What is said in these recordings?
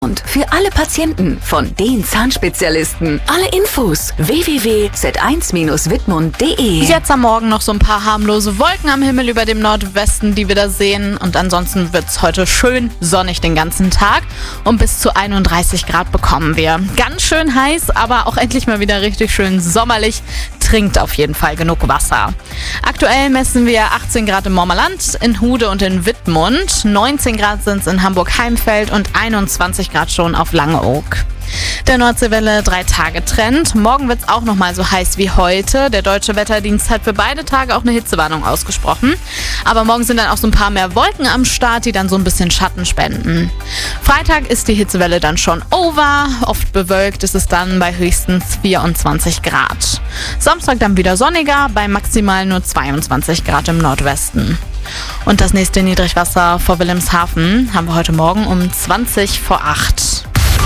Und für alle Patienten von den Zahnspezialisten. Alle Infos www.z1-widmund.de. Jetzt am Morgen noch so ein paar harmlose Wolken am Himmel über dem Nordwesten, die wir da sehen. Und ansonsten wird es heute schön sonnig den ganzen Tag. Und bis zu 31 Grad bekommen wir. Ganz schön heiß, aber auch endlich mal wieder richtig schön sommerlich. Trinkt auf jeden Fall genug Wasser. Aktuell messen wir 18 Grad im Mormerland, in Hude und in Wittmund. 19 Grad sind es in Hamburg-Heimfeld und 21 Grad schon auf Langeoog. Der Nordseewelle 3-Tage-Trend. Morgen wird es auch nochmal so heiß wie heute. Der Deutsche Wetterdienst hat für beide Tage auch eine Hitzewarnung ausgesprochen. Aber morgen sind dann auch so ein paar mehr Wolken am Start, die dann so ein bisschen Schatten spenden. Freitag ist die Hitzewelle dann schon over. Oft bewölkt ist es dann bei höchstens 24 Grad. Samstag dann wieder sonniger, bei maximal nur 22 Grad im Nordwesten. Und das nächste Niedrigwasser vor Wilhelmshaven haben wir heute Morgen um 20 vor 8.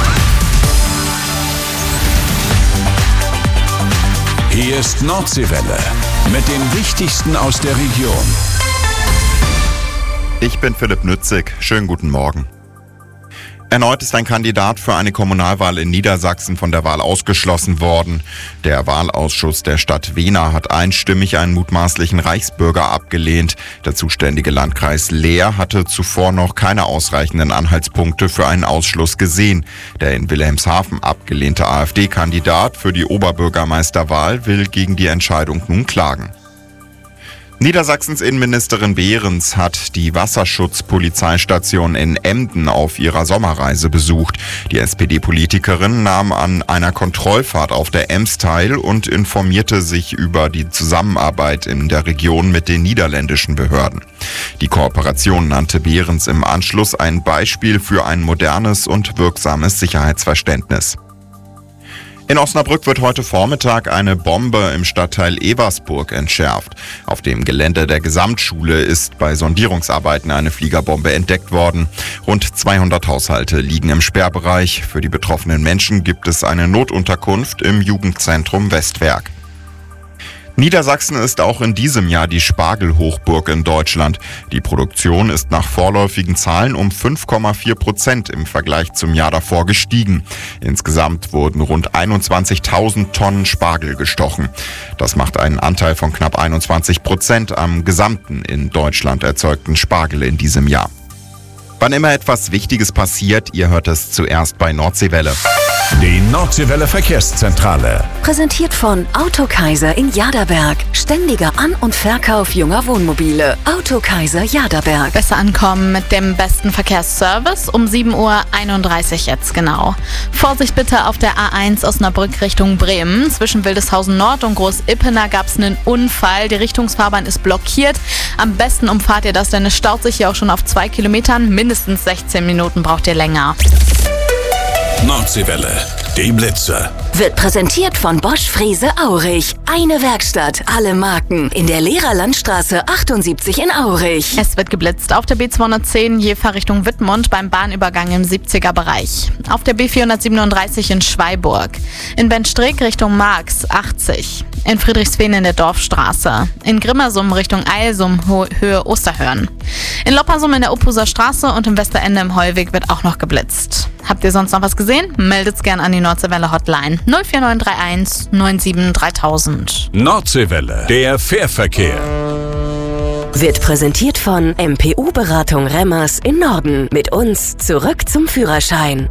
Hier ist Nordseewelle mit dem Wichtigsten aus der Region. Ich bin Philipp Nützig. Schönen guten Morgen. Erneut ist ein Kandidat für eine Kommunalwahl in Niedersachsen von der Wahl ausgeschlossen worden. Der Wahlausschuss der Stadt Wehner hat einstimmig einen mutmaßlichen Reichsbürger abgelehnt. Der zuständige Landkreis Leer hatte zuvor noch keine ausreichenden Anhaltspunkte für einen Ausschluss gesehen. Der in Wilhelmshaven abgelehnte AfD-Kandidat für die Oberbürgermeisterwahl will gegen die Entscheidung nun klagen. Niedersachsens Innenministerin Behrens hat die Wasserschutzpolizeistation in Emden auf ihrer Sommerreise besucht. Die SPD-Politikerin nahm an einer Kontrollfahrt auf der Ems teil und informierte sich über die Zusammenarbeit in der Region mit den niederländischen Behörden. Die Kooperation nannte Behrens im Anschluss ein Beispiel für ein modernes und wirksames Sicherheitsverständnis. In Osnabrück wird heute Vormittag eine Bombe im Stadtteil Eversburg entschärft. Auf dem Gelände der Gesamtschule ist bei Sondierungsarbeiten eine Fliegerbombe entdeckt worden. Rund 200 Haushalte liegen im Sperrbereich. Für die betroffenen Menschen gibt es eine Notunterkunft im Jugendzentrum Westwerk. Niedersachsen ist auch in diesem Jahr die Spargelhochburg in Deutschland. Die Produktion ist nach vorläufigen Zahlen um 5,4% im Vergleich zum Jahr davor gestiegen. Insgesamt wurden rund 21.000 Tonnen Spargel gestochen. Das macht einen Anteil von knapp 21% am gesamten in Deutschland erzeugten Spargel in diesem Jahr. Wann immer etwas Wichtiges passiert, ihr hört es zuerst bei Nordseewelle. Die Nordseewelle Verkehrszentrale. Präsentiert von Autokaiser in Jaderberg. Ständiger An- und Verkauf junger Wohnmobile. Autokaiser Jaderberg. Besser ankommen mit dem besten Verkehrsservice um 7:31 Uhr jetzt genau. Vorsicht bitte auf der A1 Osnabrück Richtung Bremen. Zwischen Wildeshausen Nord und Groß-Ippener gab es einen Unfall. Die Richtungsfahrbahn ist blockiert. Am besten umfahrt ihr das, denn es staut sich hier auch schon auf 2 Kilometern. Mindestens 16 Minuten braucht ihr länger. Nordseewelle, die Blitze. Wird präsentiert von Bosch Frese Aurich. Eine Werkstatt, alle Marken. In der Lehrerlandstraße 78 in Aurich. Es wird geblitzt auf der B210 Jever Richtung Wittmund beim Bahnübergang im 70er-Bereich. Auf der B437 in Schweiburg. In Benstrick Richtung Marx 80. In Friedrichsfehn in der Dorfstraße. In Grimmersum Richtung Eilsum Höhe Osterhörn. In Loppersum in der Oppuser Straße und im Westerende im Heuweg wird auch noch geblitzt. Habt ihr sonst noch was gesehen? Meldet's gern an die Nordseewelle Hotline 04931 97 3000. Nordseewelle, der Fährverkehr. Wird präsentiert von MPU-Beratung Remmers in Norden. Mit uns zurück zum Führerschein.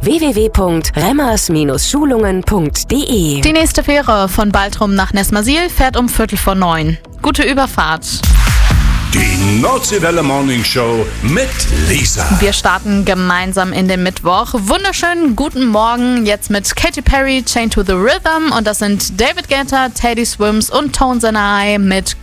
www.remmers-schulungen.de. Die nächste Fähre von Baltrum nach Nesmasil fährt um 8:45. Gute Überfahrt. Die Nordseewelle Morning Show mit Lisa. Wir starten gemeinsam in den Mittwoch. Wunderschönen guten Morgen jetzt mit Katy Perry, Chained to the Rhythm. Und das sind David Guetta, Teddy Swims und Tones and I mit